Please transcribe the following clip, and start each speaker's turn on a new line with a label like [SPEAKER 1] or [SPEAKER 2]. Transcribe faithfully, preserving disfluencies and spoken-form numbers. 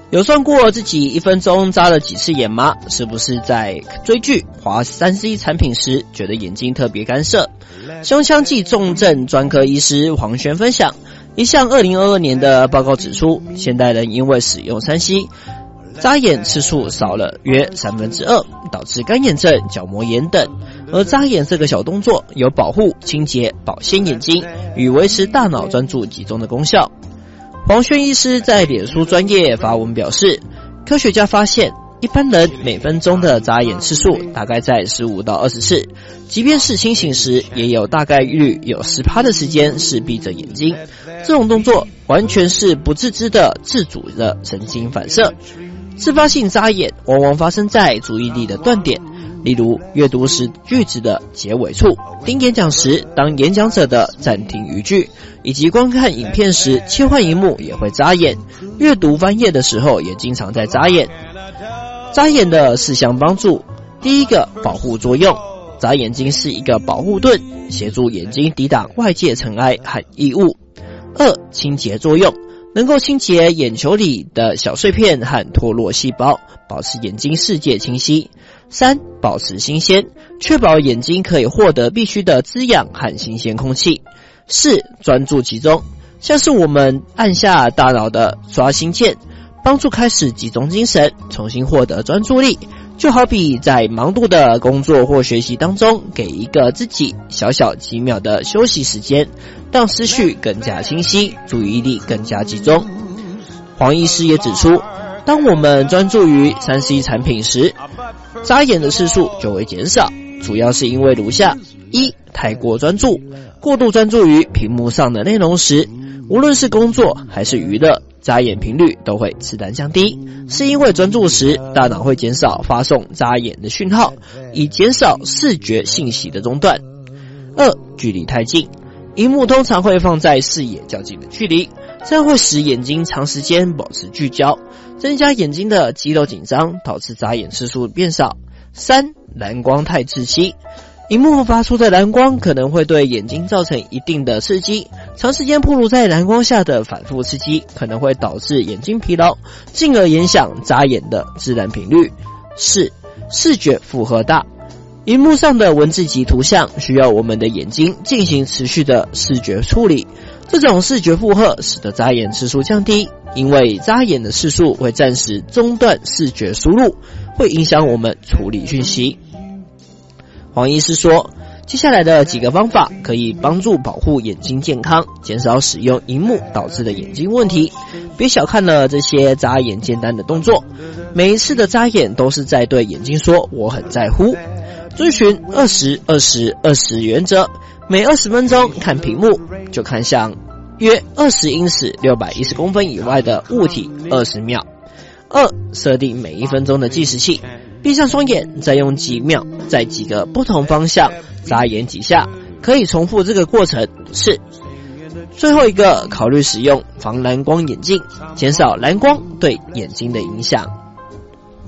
[SPEAKER 1] 有算过自己一分钟眨了几次眼吗？是不是在追剧、滑 三 C 产品时觉得眼睛特别干涉？胸腔暨重症专科医师黄轩分享，一项二零二二年的报告指出，现代人因为使用 三 C， 眨眼次数少了约三分之二，导致干眼症、角膜炎等。而眨眼这个小动作有保护、清洁、保鲜眼睛与维持大脑专注集中的功效。黄轩医师在脸书专页发文表示，科学家发现，一般人每分钟的眨眼次数大概在十五到二十次，即便是清醒时，也有大概率有 百分之十 的时间是闭着眼睛。这种动作完全是不自知的自主的神经反射。自发性眨眼往往发生在注意力的断点，例如阅读时句子的结尾处，听演讲时当演讲者的暂停语句，以及观看影片时切换萤幕也会眨眼，阅读翻页的时候也经常在眨眼。眨眼的四项帮助，第一个，保护作用，眨眼睛是一个保护盾，协助眼睛抵挡外界尘埃和异物。二，清洁作用，能够清洁眼球里的小碎片和脱落细胞，保持眼睛视界清晰。三，保持新鲜，确保眼睛可以获得必须的滋养和新鲜空气。四，专注集中，像是我们按下大脑的刷新键，帮助开始集中精神，重新获得专注力。就好比在忙碌的工作或学习当中，给一个自己小小几秒的休息时间，让思绪更加清晰，注意力更加集中。黄医师也指出，当我们专注于 三 C 产品时，眨眼的次数就会减少，主要是因为如下：一、太过专注，过度专注于屏幕上的内容时，无论是工作还是娱乐，眨眼频率都会自然降低，是因为专注时大脑会减少发送眨眼的讯号，以减少视觉信息的中断。二、距离太近，萤幕通常会放在视野较近的距离，这样会使眼睛长时间保持聚焦，增加眼睛的肌肉紧张，导致眨眼次数变少。三、蓝光太刺激，萤幕发出的蓝光可能会对眼睛造成一定的刺激，长时间暴露在蓝光下的反复刺激可能会导致眼睛疲劳，进而影响眨眼的自然频率。四、视觉负荷大，萤幕上的文字及图像需要我们的眼睛进行持续的视觉处理，这种视觉负荷使得眨眼次数降低，因为眨眼的次数会暂时中断视觉输入，会影响我们处理讯息。黄医师说，接下来的几个方法可以帮助保护眼睛健康，减少使用萤幕导致的眼睛问题。别小看了这些眨眼简单的动作，每一次的眨眼都是在对眼睛说我很在乎。遵循二十 二十 二十原则，每二十分钟看屏幕就看向约二十英尺六百一十公分以外的物体二十秒。二、设定每一分钟的计时器，闭上双眼，再用几秒在几个不同方向眨眼几下，可以重复这个过程。四、最后一个，考虑使用防蓝光眼镜，减少蓝光对眼睛的影响。